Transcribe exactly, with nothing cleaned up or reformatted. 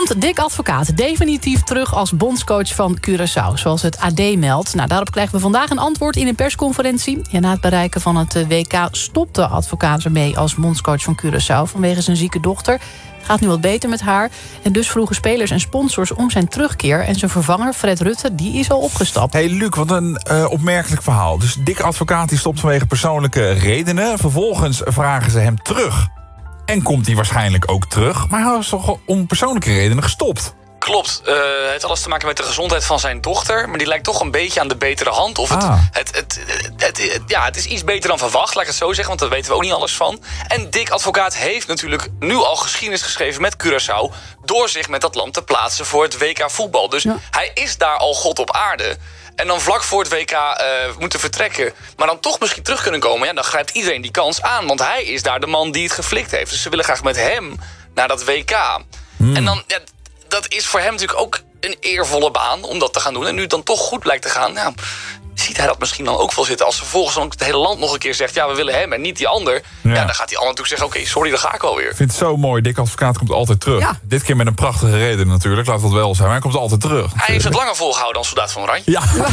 Komt Dick Advocaat definitief terug als bondscoach van Curaçao, zoals het A D meldt? Nou, daarop krijgen we vandaag een antwoord in een persconferentie. Ja, na het bereiken van het W K stopte Advocaat ermee als bondscoach van Curaçao vanwege zijn zieke dochter. Het gaat nu wat beter met haar. En dus vroegen spelers en sponsors om zijn terugkeer. En zijn vervanger, Fred Rutte, die is al opgestapt. Hey Luc, wat een uh, opmerkelijk verhaal. Dus Dick Advocaat die stopt vanwege persoonlijke redenen. Vervolgens vragen ze hem terug. En komt hij waarschijnlijk ook terug. Maar hij was toch om persoonlijke redenen gestopt? Klopt. Uh, het heeft alles te maken met de gezondheid van zijn dochter. Maar die lijkt toch een beetje aan de betere hand. Of het, Ah. het, het, het, het, het- ja, het is iets beter dan verwacht, laat ik het zo zeggen. Want daar weten we ook niet alles van. En Dick Advocaat heeft natuurlijk nu al geschiedenis geschreven met Curaçao. Door zich met dat land te plaatsen voor het W K voetbal. Dus Ja. hij is daar al God op aarde. En dan vlak voor het W K uh, moeten vertrekken. Maar dan toch misschien terug kunnen komen. Ja, dan grijpt iedereen die kans aan. Want hij is daar de man die het geflikt heeft. Dus ze willen graag met hem naar dat W K. Hmm. En dan... Ja, dat is voor hem natuurlijk ook een eervolle baan om dat te gaan doen. En nu het dan toch goed blijkt te gaan, nou, ziet hij dat misschien dan ook wel zitten. Als vervolgens dan het hele land nog een keer zegt, ja, we willen hem en niet die ander. Ja, Ja. dan gaat die ander natuurlijk zeggen, oké, sorry, dan ga ik alweer. Ik vind het zo mooi. Dick Advocaat komt altijd terug. Ja. Dit keer met een prachtige reden natuurlijk. Laat dat wel zijn. Maar hij komt altijd terug. Hij heeft het langer volgehouden dan Soldaat van Oranje. Ja.